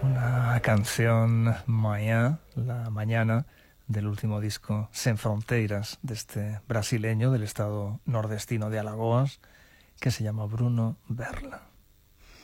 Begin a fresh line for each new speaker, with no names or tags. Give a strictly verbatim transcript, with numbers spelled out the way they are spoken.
Una canción Manhã, la mañana, del último disco Sen Fronteiras, de este brasileño del estado nordestino de Alagoas, que se llama Bruno Berla.